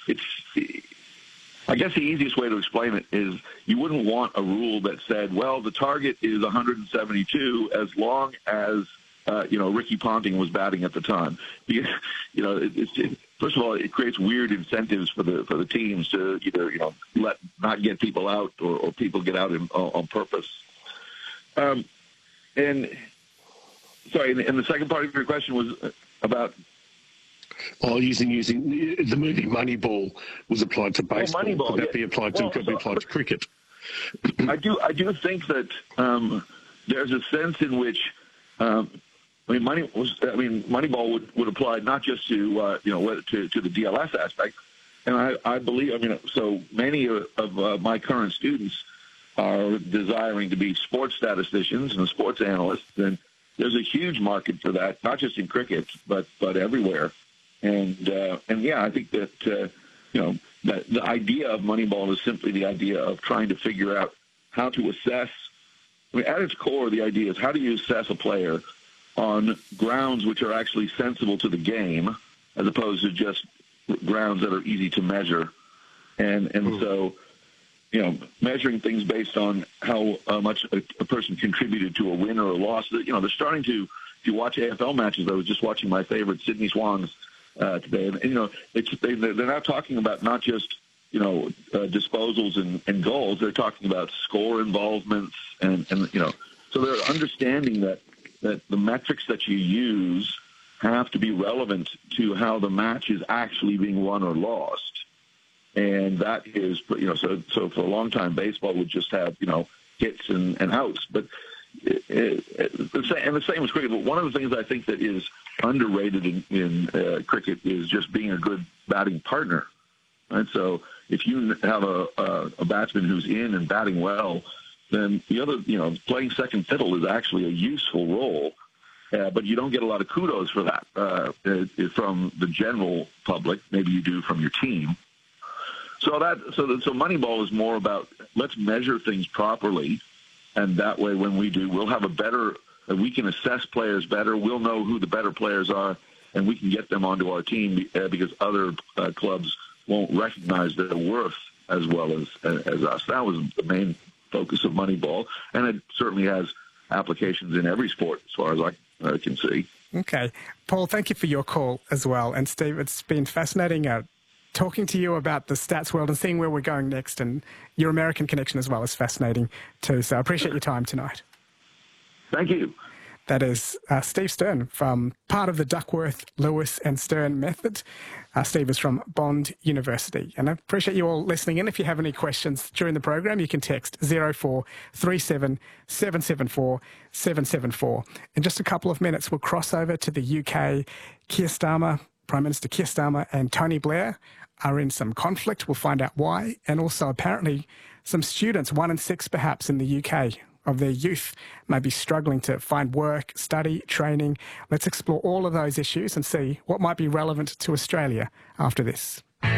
it's, I guess the easiest way to explain it is you wouldn't want a rule that said, well, the target is 172 as long as, Ricky Ponting was batting at the time. Because, first of all, it creates weird incentives for the teams to either, not get people out or people get out on purpose. And the second part of your question was about... Oh, using the movie Moneyball was applied to baseball. Moneyball, could that be applied to cricket? I do think that there's a sense in which Moneyball would apply not just to to the DLS aspect, and I believe so many of my current students are desiring to be sports statisticians and sports analysts, and there's a huge market for that, not just in cricket but everywhere. And I think that that the idea of Moneyball is simply the idea of trying to figure out how to assess. At its core, the idea is how do you assess a player on grounds which are actually sensible to the game, as opposed to just grounds that are easy to measure, and so measuring things based on how much a person contributed to a win or a loss. They're starting to. If you watch AFL matches, I was just watching my favorite Sydney Swans today, and they're now talking about not just disposals and goals. They're talking about score involvements, and so they're understanding that the metrics that you use have to be relevant to how the match is actually being won or lost, and that is so for a long time baseball would just have hits and outs, but the same as cricket. But one of the things I think that is underrated in cricket is just being a good batting partner. Right? So if you have a batsman who's in and batting well, then the other, playing second fiddle is actually a useful role, but you don't get a lot of kudos for that from the general public. Maybe you do from your team. So Moneyball is more about let's measure things properly, and that way when we do, we'll have we can assess players better. We'll know who the better players are, and we can get them onto our team because other clubs won't recognize their worth as well as us. That was the main focus of Moneyball, and it certainly has applications in every sport as far as I can see. Okay. Paul, thank you for your call as well. And Steve, it's been fascinating talking to you about the stats world and seeing where we're going next, and your American connection as well is fascinating too. So I appreciate your time tonight. Thank you. That is Steve Stern, from part of the Duckworth, Lewis and Stern method. Steve is from Bond University. And I appreciate you all listening in. If you have any questions during the program, you can text 0437 774 774. In just a couple of minutes, we'll cross over to the UK. Prime Minister Keir Starmer and Tony Blair are in some conflict. We'll find out why. And also apparently some students, 1 in 6 perhaps in the UK, of their youth may be struggling to find work, study, training. Let's explore all of those issues and see what might be relevant to Australia after this.